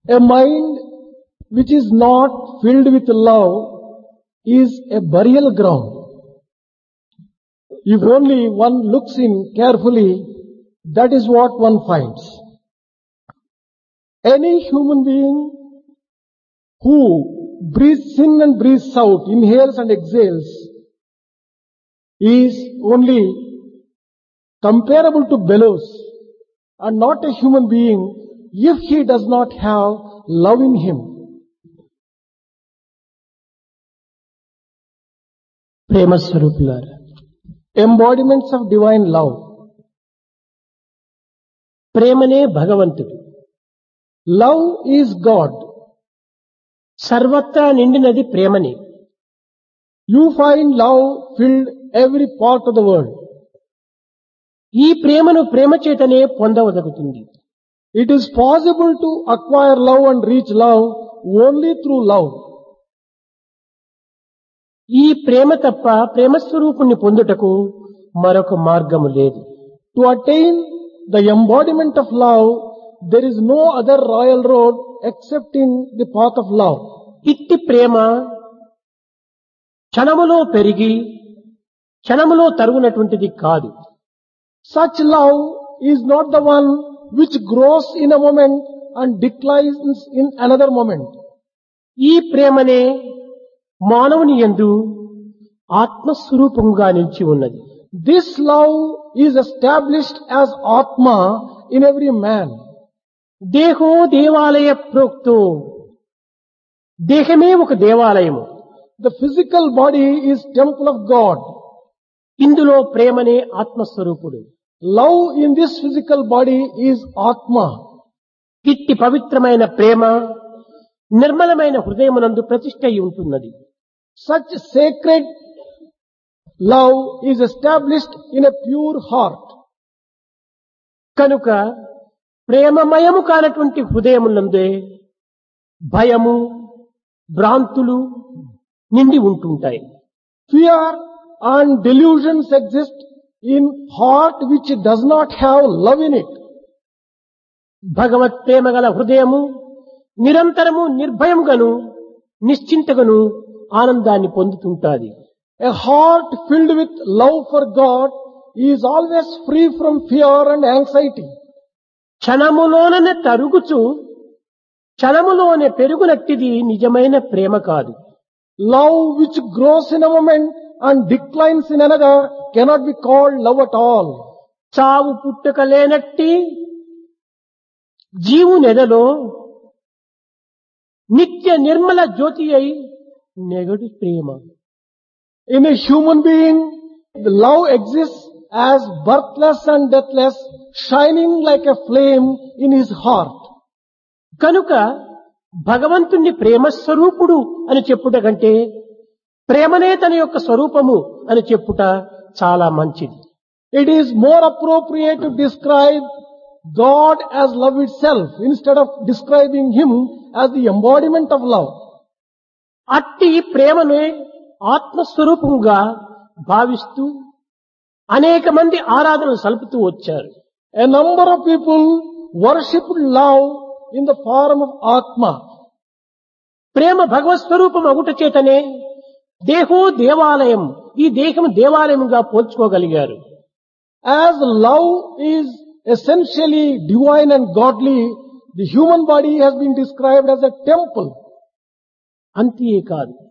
A mind which is not filled with love is a burial ground. If only one looks in carefully, that is what one finds. Any human being who breathes in and breathes out, inhales and exhales, is only comparable to bellows and not a human being if he does not have love in him. ప్రేమ స్వరూపులారా, Embodiments of divine love. ప్రేమనే భగవంతుడు. Love is God. సర్వత్రా నిండినది ప్రేమనే. You find love filled every part of the world. ఈ ప్రేమను ప్రేమ చేతనే పొందవదగుతుంది. It is possible to acquire love and reach love only through love. ఈ ప్రేమ తప్ప ప్రేమ స్వరూపుణ్ణి పొందుటకు మరొక మార్గము లేదు. To attain the embodiment of love, there is no other royal road except in the path of love. ఇట్టి ప్రేమ క్షణములో పెరిగి క్షణములో తరుగునటువంటిది కాదు. Such love is not the one which grows in a moment and declines in another moment. ఈ ప్రేమనే మానవుని యందు ఆత్మస్వరూపంగా నిలిచి ఉన్నది. This love is established as Atma in every man. దేహో దేవాలయ ప్రోక్తో, దేహమే ఒక దేవాలయము. The physical body is temple of God. ఇందులో ప్రేమనే ఆత్మస్వరూపుడు. Love in this physical body is Atma. ఇట్టి పవిత్రమైన ప్రేమ నిర్మలమైన హృదయమునందు ప్రతిష్ఠ అయి ఉంటున్నది. Such sacred love is established in a pure heart. కనుక ప్రేమమయము కానటువంటి హృదయమునందే భయము, భ్రాంతులు నిండి ఉంటుంటాయి. Fear and delusions exist in heart which does not have love in it. భగవత్ ప్రేమ గల హృదయము నిరంతరము నిర్భయముగాను నిశ్చింతగాను ఆనందాన్ని పొందుతుంటాది. A heart filled with love for God is always free from fear and anxiety. క్షణములోనే తరుగుచు క్షణములోనే పెరుగునట్టిది నిజమైన ప్రేమ కాదు. Love which grows in a moment and declines in another cannot be called love at all. చావు పుట్టుక లేనట్టి జీవునెదలో నిత్య నిర్మల జ్యోతి అయి నెగడు ప్రేమ. In a human being, the love exists as birthless and deathless, shining like a flame in his heart. కనుక భగవంతుణ్ణి ప్రేమ స్వరూపుడు అని చెప్పుట కంటే ప్రేమనే తన యొక్క స్వరూపము అని చెప్పుట చాలా మంచిది. It is more appropriate to describe God as love itself instead of describing Him as the embodiment of love. అట్టి ప్రేమనే ఆత్మస్వరూపంగా భావిస్తూ అనేక మంది ఆరాధనలు సలుపుతూ వచ్చారు. A number of people worshipped love in the form of Atma. ప్రేమ భగవత్ స్వరూపం అగుట చేతనే దేహో దేవాలయం, ఈ దేహం దేవాలయంగా పోల్చుకోగలిగారు. As love is essentially divine and godly, the human body has been described as a temple. అంతే కాదు,